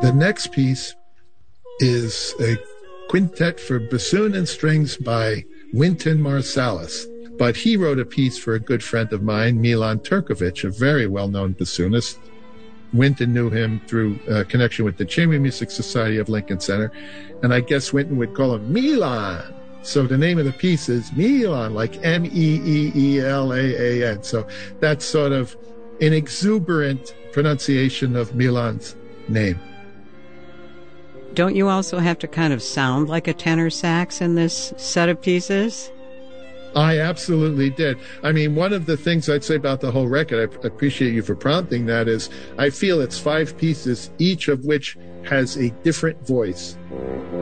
The next piece is a quintet for bassoon and strings by Wynton Marsalis. But he wrote a piece for a good friend of mine, Milan Turkovic, a very well-known bassoonist. Wynton knew him through a connection with the Chamber Music Society of Lincoln Center. And I guess Wynton would call him Milan. So the name of the piece is Milan, like Meeelaan. So that's sort of an exuberant pronunciation of Milan's name. Don't you also have to kind of sound like a tenor sax in this set of pieces? I absolutely did. I mean, one of the things I'd say about the whole record, I appreciate you for prompting that, is I feel it's 5 pieces, each of which has a different voice.